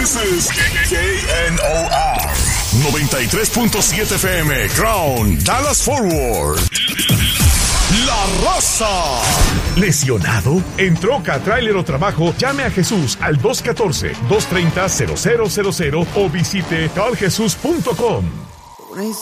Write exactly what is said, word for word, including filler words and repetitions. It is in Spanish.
This is K N O R noventa y tres punto siete F M, Crown, Dallas Forward. La Raza. ¿Lesionado? En troca, tráiler o trabajo, llame a Jesús al dos uno cuatro, dos tres cero, cero cero cero cero o visite call jesus punto com.